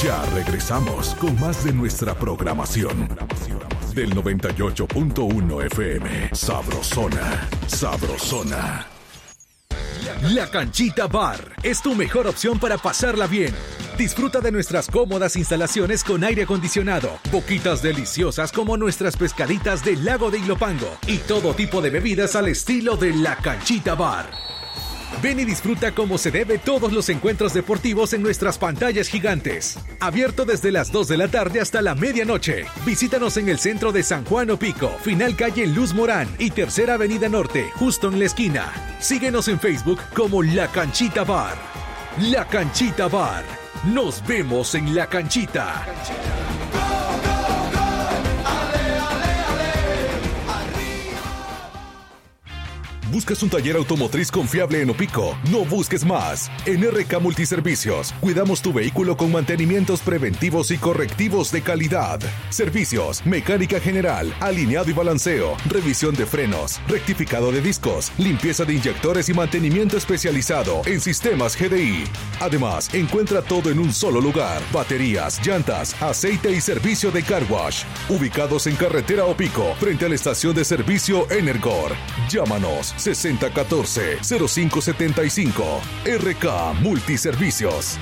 Ya regresamos con más de nuestra programación. Del 98.1 FM. Sabrosona. Sabrosona. La Canchita Bar es tu mejor opción para pasarla bien. Disfruta de nuestras cómodas instalaciones con aire acondicionado, boquitas deliciosas como nuestras pescaditas del lago de Ilopango y todo tipo de bebidas al estilo de La Canchita Bar. Ven y disfruta como se debe todos los encuentros deportivos en nuestras pantallas gigantes. Abierto desde las 2 de la tarde hasta la medianoche. Visítanos en el centro de San Juan Opico, final calle Luz Morán y Tercera Avenida Norte, justo en la esquina. Síguenos en Facebook como La Canchita Bar. La Canchita Bar. Nos vemos en La Canchita. ¿Buscas un taller automotriz confiable en Opico? No busques más. En RK Multiservicios, cuidamos tu vehículo con mantenimientos preventivos y correctivos de calidad. Servicios, mecánica general, alineado y balanceo, revisión de frenos, rectificado de discos, limpieza de inyectores y mantenimiento especializado en sistemas GDI. Además, encuentra todo en un solo lugar. Baterías, llantas, aceite y servicio de car wash. Ubicados en carretera Opico, frente a la estación de servicio Energor. Llámanos 6014-0575. RK Multiservicios.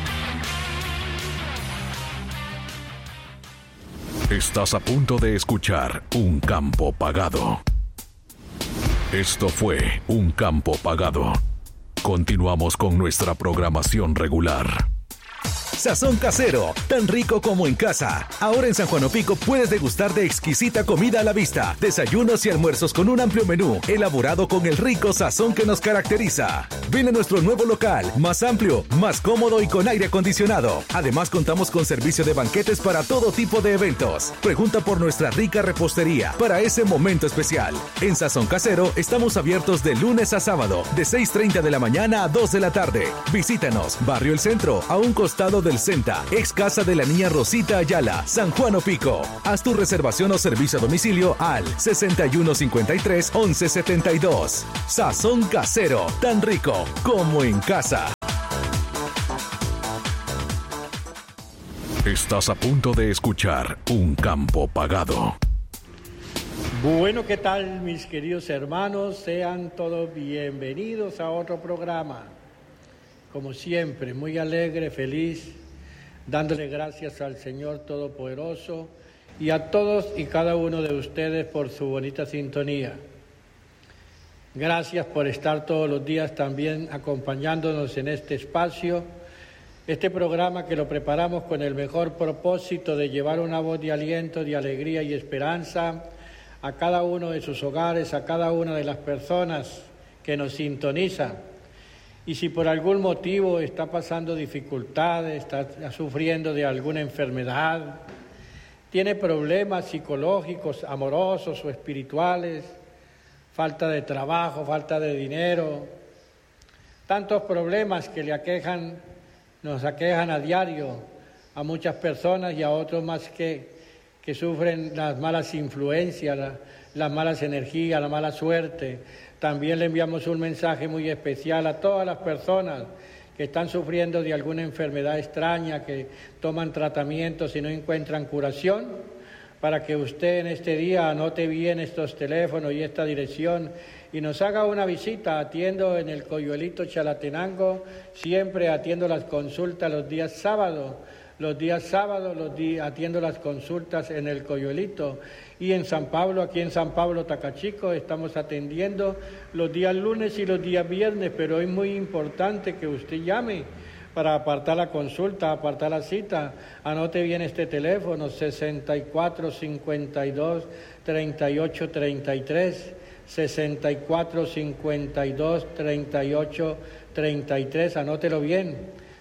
Estás a punto de escuchar Un Campo Pagado. Esto fue Un Campo Pagado. Continuamos con nuestra programación regular. Sazón casero, tan rico como en casa. Ahora en San Juan Opico puedes degustar de exquisita comida a la vista, desayunos y almuerzos con un amplio menú, elaborado con el rico sazón que nos caracteriza. Ven a nuestro nuevo local, más amplio, más cómodo y con aire acondicionado. Además contamos con servicio de banquetes para todo tipo de eventos. Pregunta por nuestra rica repostería para ese momento especial. En Sazón Casero estamos abiertos de lunes a sábado, de 6:30 de la mañana a 2 de la tarde. Visítanos, Barrio El Centro, a un costado del Senta, ex casa de la niña Rosita Ayala, San Juan Opico. Haz tu reservación o servicio a domicilio al 6153-1172. Sazón Casero, tan rico como en casa. Estás a punto de escuchar Un Campo Pagado. Bueno, ¿qué tal, mis queridos hermanos? Sean todos bienvenidos a otro programa. Como siempre, muy alegre, feliz, dándole gracias al Señor Todopoderoso y a todos y cada uno de ustedes por su bonita sintonía. Gracias por estar todos los días también acompañándonos en este espacio, este programa que lo preparamos con el mejor propósito de llevar una voz de aliento, de alegría y esperanza a cada uno de sus hogares, a cada una de las personas que nos sintonizan. Y si por algún motivo está pasando dificultades, está sufriendo de alguna enfermedad, tiene problemas psicológicos, amorosos o espirituales, falta de trabajo, falta de dinero, tantos problemas que le aquejan, nos aquejan a diario a muchas personas y a otros más que sufren las malas influencias, las malas energías, la mala suerte. También le enviamos un mensaje muy especial a todas las personas que están sufriendo de alguna enfermedad extraña, que toman tratamientos y no encuentran curación, para que usted en este día anote bien estos teléfonos y esta dirección y nos haga una visita. Atiendo en el Coyuelito Chalatenango, siempre atiendo las consultas los días sábados. Atiendo las consultas en el Coyuelito. Y en San Pablo, aquí en San Pablo Tacachico, estamos atendiendo los días lunes y los días viernes, pero es muy importante que usted llame para apartar la consulta, apartar la cita. Anote bien este teléfono, 6452-3833, 6452-3833, anótelo bien,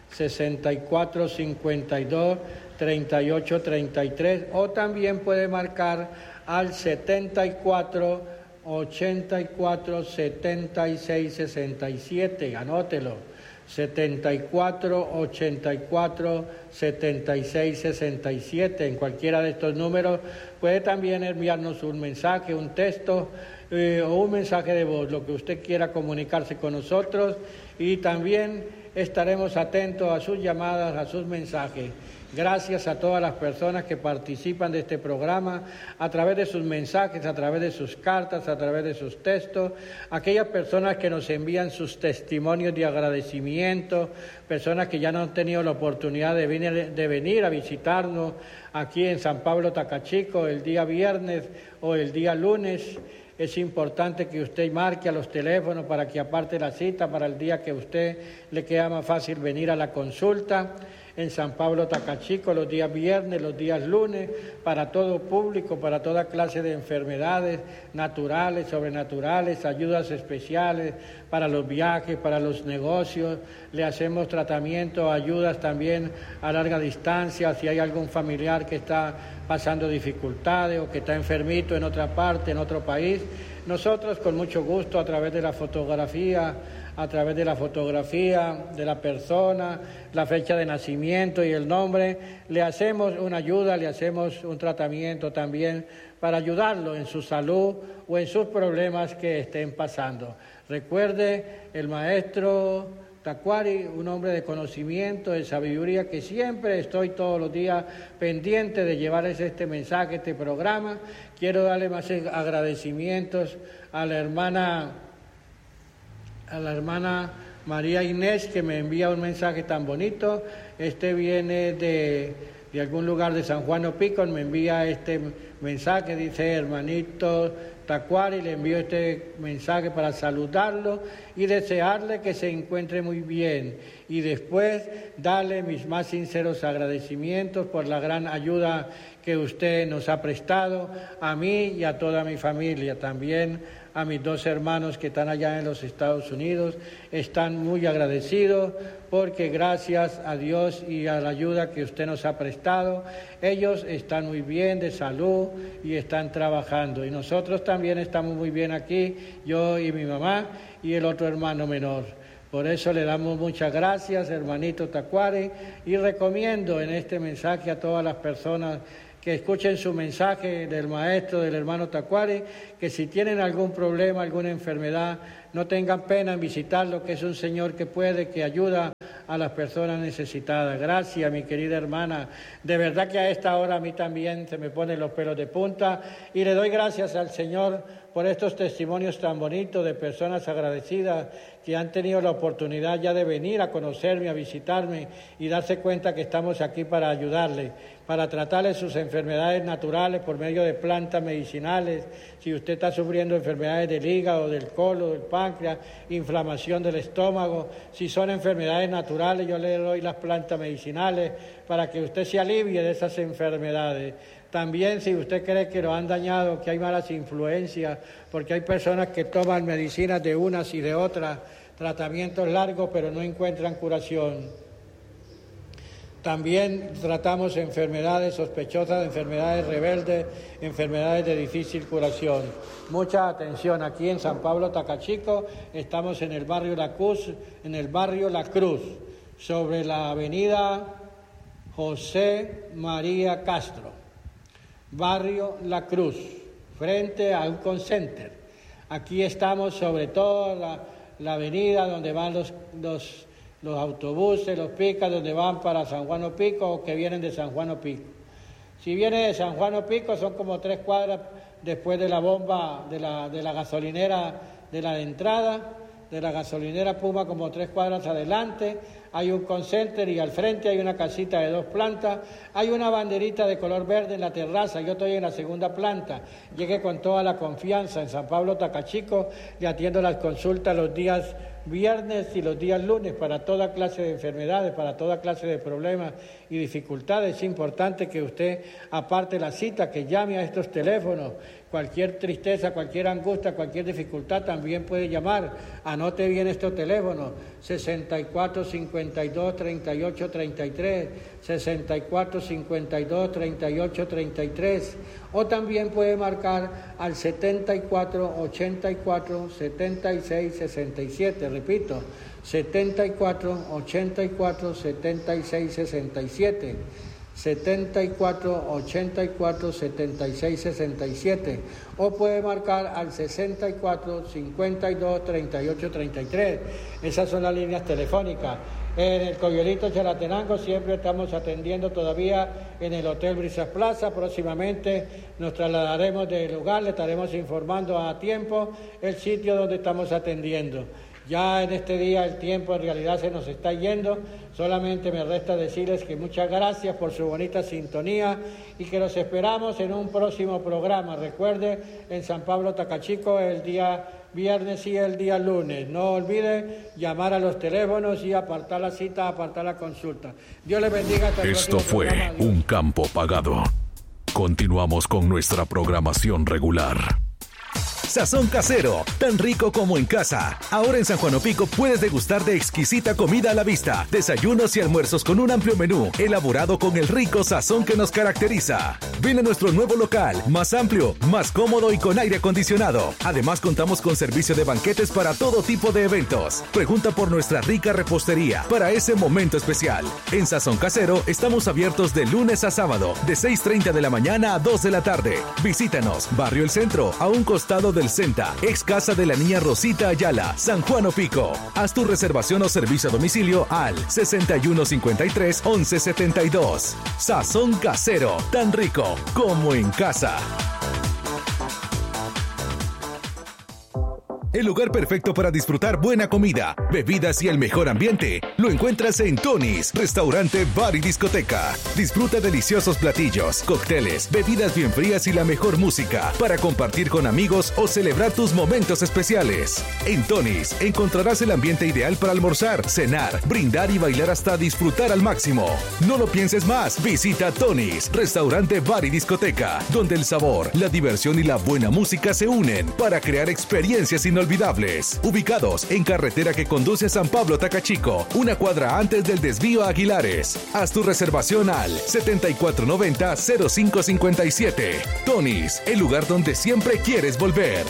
6452-3833, o también puede marcar al 74-84-76-67, anótelo, 74-84-76-67, en cualquiera de estos números. Puede también enviarnos un mensaje, un texto o un mensaje de voz, lo que usted quiera comunicarse con nosotros, y también estaremos atentos a sus llamadas, a sus mensajes. Gracias a todas las personas que participan de este programa, a través de sus mensajes, a través de sus cartas, a través de sus textos, aquellas personas que nos envían sus testimonios de agradecimiento, personas que ya no han tenido la oportunidad de venir a visitarnos aquí en San Pablo Tacachico el día viernes o el día lunes. Es importante que usted marque a los teléfonos para que aparte la cita para el día que a usted le queda más fácil venir a la consulta. En San Pablo Tacachico, los días viernes, los días lunes, para todo público, para toda clase de enfermedades naturales, sobrenaturales, ayudas especiales, para los viajes, para los negocios. Le hacemos tratamiento, ayudas también a larga distancia, si hay algún familiar que está pasando dificultades o que está enfermito en otra parte, en otro país. Nosotros, con mucho gusto, a través de la fotografía de la persona, la fecha de nacimiento y el nombre, le hacemos una ayuda, le hacemos un tratamiento también para ayudarlo en su salud o en sus problemas que estén pasando. Recuerde, el maestro Tacuari, un hombre de conocimiento, de sabiduría, que siempre estoy todos los días pendiente de llevarles este mensaje, este programa. Quiero darle más agradecimientos a la hermana María Inés, que me envía un mensaje tan bonito. Este viene de algún lugar de San Juan Opico, me envía este mensaje, dice: hermanito Tacuari, le envío este mensaje para saludarlo y desearle que se encuentre muy bien, y después darle mis más sinceros agradecimientos por la gran ayuda que usted nos ha prestado a mí y a toda mi familia. También a mis dos hermanos que están allá en los Estados Unidos, están muy agradecidos porque gracias a Dios y a la ayuda que usted nos ha prestado, ellos están muy bien de salud y están trabajando. Y nosotros también estamos muy bien aquí, yo y mi mamá y el otro hermano menor. Por eso le damos muchas gracias, hermanito Tacuari, y recomiendo en este mensaje a todas las personas que escuchen su mensaje del maestro, del hermano Tacuari, que si tienen algún problema, alguna enfermedad, no tengan pena en visitarlo, que es un Señor que puede, que ayuda a las personas necesitadas. Gracias, mi querida hermana. De verdad que a esta hora a mí también se me ponen los pelos de punta, y le doy gracias al Señor por estos testimonios tan bonitos de personas agradecidas que han tenido la oportunidad ya de venir a conocerme, a visitarme y darse cuenta que estamos aquí para ayudarle, para tratarle sus enfermedades naturales por medio de plantas medicinales. Si usted está sufriendo enfermedades del hígado, del colon, del páncreas, inflamación del estómago, si son enfermedades naturales, yo le doy las plantas medicinales para que usted se alivie de esas enfermedades. También, si usted cree que lo han dañado, que hay malas influencias, porque hay personas que toman medicinas de unas y de otras, tratamientos largos, pero no encuentran curación. También tratamos enfermedades sospechosas, enfermedades rebeldes, enfermedades de difícil curación. Mucha atención, aquí en San Pablo Tacachico estamos en el barrio La Cruz, sobre la avenida José María Castro. Barrio La Cruz, frente a un Concenter. Aquí estamos sobre todo la avenida donde van los autobuses, los picas, donde van para San Juan Opico o que vienen de San Juan Opico. Si viene de San Juan Opico son como 3 cuadras después de la bomba de la gasolinera de la entrada, de la gasolinera Puma, como 3 cuadras adelante. Hay un Concenter y al frente hay una casita de 2 plantas. Hay una banderita de color verde en la terraza. Yo estoy en la 2ª planta. Llegué con toda la confianza en San Pablo Tacachico. Le atiendo las consultas los días viernes y los días lunes para toda clase de enfermedades, para toda clase de problemas y dificultades. Es importante que usted aparte la cita, que llame a estos teléfonos. Cualquier tristeza, cualquier angustia, cualquier dificultad también puede llamar. Anote bien estos teléfonos: 64 52 38 33, 64 52 38 33, o también puede marcar al 74 84 76 67. Repito, 74 84 76 67. 74 84 76 67, o puede marcar al 64 52 38 33. Esas son las líneas telefónicas. en el Coyolito Chalatenango. Siempre estamos atendiendo todavía en el Hotel Brisas Plaza. Próximamente nos trasladaremos del lugar, le estaremos informando a tiempo el sitio donde estamos atendiendo. Ya en este día el tiempo en realidad se nos está yendo, solamente me resta decirles que muchas gracias por su bonita sintonía y que los esperamos en un próximo programa. Recuerde, en San Pablo Tacachico el día viernes y el día lunes. No olvide llamar a los teléfonos y apartar la cita, apartar la consulta. Dios les bendiga. Hasta el Esto próximo fue programa. Un Campo Pagado. Continuamos con nuestra programación regular. Sazón casero, tan rico como en casa. Ahora en San Juan Opico puedes degustar de exquisita comida a la vista, desayunos y almuerzos con un amplio menú, elaborado con el rico sazón que nos caracteriza. Ven a nuestro nuevo local, más amplio, más cómodo y con aire acondicionado. Además contamos con servicio de banquetes para todo tipo de eventos. Pregunta por nuestra rica repostería para ese momento especial. En Sazón Casero estamos abiertos de lunes a sábado, de 6:30 de la mañana a 2 de la tarde. Visítanos, Barrio El Centro, a un costado del Senta, ex casa de la niña Rosita Ayala, San Juan Opico. Haz tu reservación o servicio a domicilio al 6153-1172. Sazón Casero, tan rico como en casa. El lugar perfecto para disfrutar buena comida, bebidas y el mejor ambiente lo encuentras en Tony's, restaurante, bar y discoteca. Disfruta deliciosos platillos, cócteles, bebidas bien frías y la mejor música para compartir con amigos o celebrar tus momentos especiales. En Tony's encontrarás el ambiente ideal para almorzar, cenar, brindar y bailar hasta disfrutar al máximo. No lo pienses más, visita Tony's, restaurante, bar y discoteca, donde el sabor, la diversión y la buena música se unen para crear experiencias inolvidables. Ubicados en carretera que conduce a San Pablo Tacachico, una cuadra antes del desvío a Aguilares. Haz tu reservación al 7490-0557. Tony's, el lugar donde siempre quieres volver.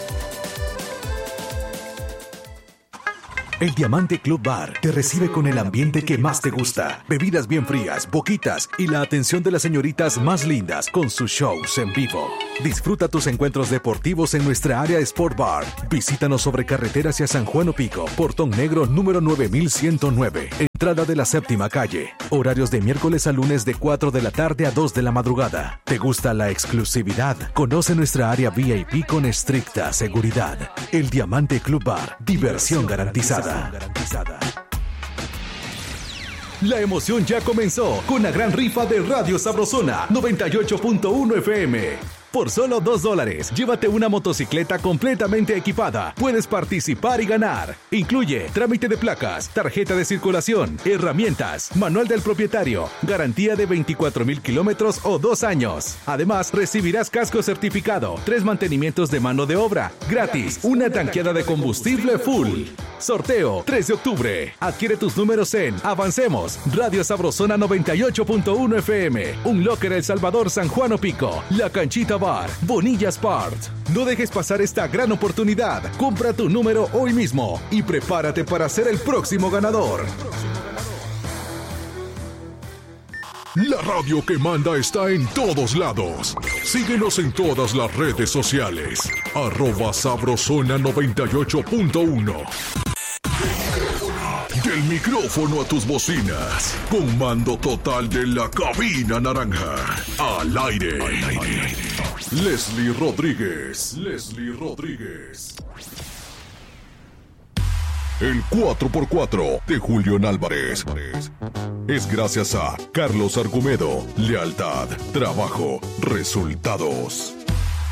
El Diamante Club Bar te recibe con el ambiente que más te gusta. Bebidas bien frías, boquitas y la atención de las señoritas más lindas con sus shows en vivo. Disfruta tus encuentros deportivos en nuestra área Sport Bar. Visítanos sobre carretera hacia San Juan Opico, Portón Negro número 9109, entrada de la Séptima Calle. Horarios de miércoles a lunes de 4 de la tarde a 2 de la madrugada. ¿Te gusta la exclusividad? Conoce nuestra área VIP con estricta seguridad. El Diamante Club Bar, diversión garantizada. La emoción ya comenzó con la gran rifa de Radio Sabrosona 98.1 FM. Por solo $2, llévate una motocicleta completamente equipada. Puedes participar y ganar. Incluye trámite de placas, tarjeta de circulación, herramientas, manual del propietario, garantía de 24,000 kilómetros o 2 años. Además, recibirás casco certificado, 3 mantenimientos de mano de obra, gratis, una tanqueada de combustible full. Sorteo 3 de octubre. Adquiere tus números en Avancemos, Radio Sabrosona 98.1 FM, Un Locker El Salvador, San Juan Opico, La Canchita Bar, Bonilla Sport. No dejes pasar esta gran oportunidad. Compra tu número hoy mismo y prepárate para ser el próximo ganador. La radio que manda está en todos lados. Síguenos en todas las redes sociales. @Sabrosona 98.1. Del micrófono a tus bocinas. Comando total de la cabina naranja. Al aire. Leslie Rodríguez. El 4x4 de Julián Álvarez es gracias a Carlos Argumedo. Lealtad, trabajo, resultados.